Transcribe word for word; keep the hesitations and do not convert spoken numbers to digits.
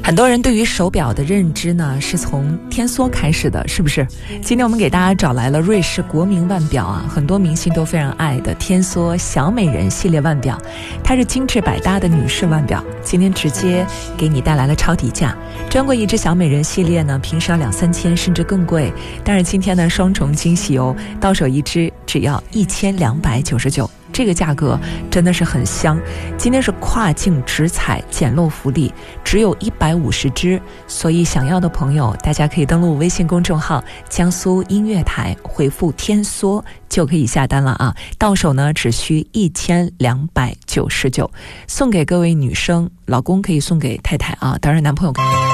很多人对于手表的认知呢，是从天梭开始的，是不是？今天我们给大家找来了瑞士国民腕表啊，很多明星都非常爱的天梭小美人系列腕表，它是精致百搭的女士腕表。今天直接给你带来了超低价，专柜一只小美人系列呢，平时要两三千甚至更贵，但是今天呢双重惊喜哦，到手一只只要一千两百九十九。这个价格真的是很香，今天是跨境直采捡漏福利，只有一百五十只，所以想要的朋友大家可以登录微信公众号江苏音乐台，回复天梭就可以下单了啊，到手呢只需一千两百九十九，送给各位女生，老公可以送给太太啊，当然男朋友